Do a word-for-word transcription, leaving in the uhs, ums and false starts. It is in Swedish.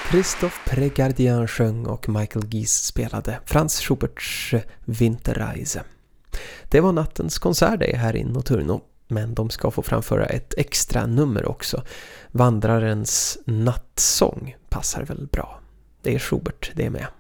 Christophe Prégardien sjöng och Michael Gies spelade Franz Schuberts Winterreise. Det var nattens konsert här i Notturno, men de ska få framföra ett extra nummer också. Vandrarens nattsång passar väl bra. Det är Schubert, det är med.